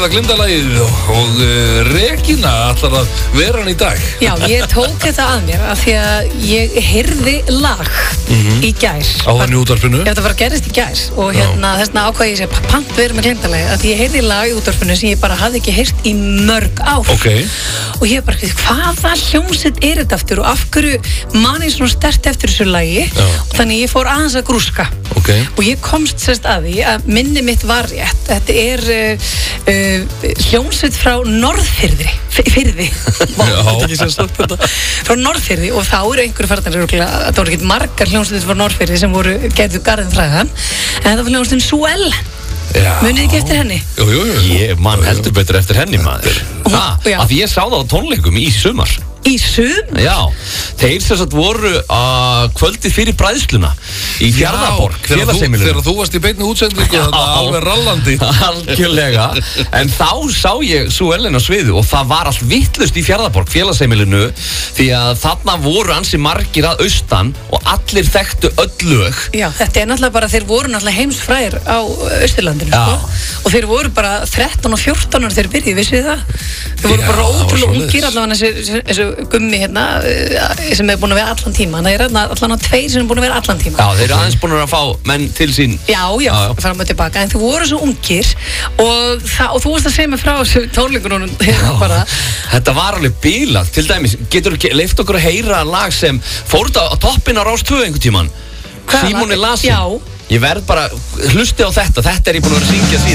verða glimdalagið og Regína ætlar að vera hann í dag. Já, ég tók þetta að mér af því að ég heyrði lag í gær. Áðan í útvarpinu? Já, þetta var að gerist í gær og þessna ákvað ég sér pant verið með glimdalagið af því ég heyrði lag í útvarpinu sem ég bara hafði ekki heyrt í mörg ár. Ok. Og ég bara, hvaða hljómsveit er þetta aftur og af hverju man ég svona sterkt eftir þessu lagi og þannig ég fór aðeins að grúska. Ok. Og ég komst sérst að því að minni mitt var rétt. Þetta er hljómsveit frá Norðfirði. Frá Norðfirði og þá eru einhverju farnar það voru ekki margar hljómsveitir frá Norðfirði sem gerðu garðin fræðan en þetta var hljómsveitin Suell. Munið ekki eftir henni? Jú. Ég man heldur betur eftir henni, maður. Af því ég sá það á tónleikum í sumar. Í sumar? Já, þeir sem sagt voru kvöldið fyrir bræðsluna í Fjarðarborg, félagsheimilinu. Þegar þú varst í beinni útsendingu, þetta alveg rallandi. Algjörlega, en þá sá ég Suellen á sviðu og það var allt vitlaust í Fjarðarborg, félagsheimilinu, því að þarna voru ansi margir að austan og allir þekktu öll lög. Já, þetta er náttúrulega bara, þeir voru náttúrulega heimsfrægir á Austurlandinu, sko, og þeir voru bara 13 og 14 þegar þeir byrjuðu, vissið það? Þeir voru bara ótrúlega ungir allavega þessu gummi hérna sem er búin að vera allan tíma. Það er allan á tveir sem er búin að vera allan tíma. Já, þeir eru aðeins búin að fá menn til sín. Já, fram og tilbaka, en þú voru svo ungir og þú varst að segja mig frá þessu tónleikunum bara. Þetta var alveg bílað, til dæmis, getur þú leyft okkur að heyra lag sem fór á toppinn á Rás 2 einhvern tímann? Símoni Lasin. Já. Ég verð bara, hlusti á þetta er ég búin að vera að syngja síðan.